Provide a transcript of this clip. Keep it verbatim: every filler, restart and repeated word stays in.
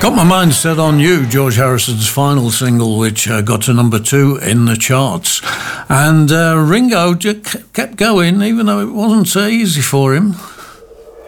Got My Mind Set on You, George Harrison's final single, which uh, got to number two in the charts. And uh, Ringo just kept going, even though it wasn't so easy for him.